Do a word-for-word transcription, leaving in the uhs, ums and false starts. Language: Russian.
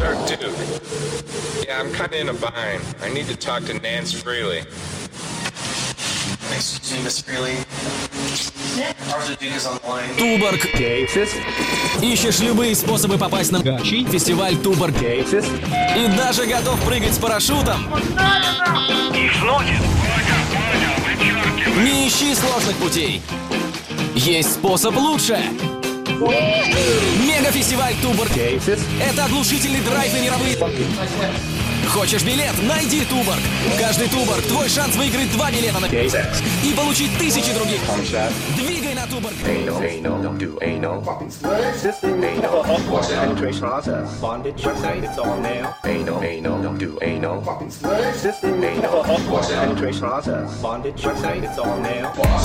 Dark dude. Yeah, I'm kind of in a bind. I need to talk to Nance Freely. Excuse me, Miss Freely. Arthur Duke is on the line. Туборг. Ищешь любые способы попасть на фестиваль Туборг. И даже готов прыгать с парашютом. Не ищи сложных путей. Есть способ лучше. Мегафестиваль Туборг. Это оглушительный драйв на мировые... Хочешь билет? Найди Туборг. Каждый Туборг — твой шанс выиграть два билета на и получить тысячи других. Двигай на Туборг.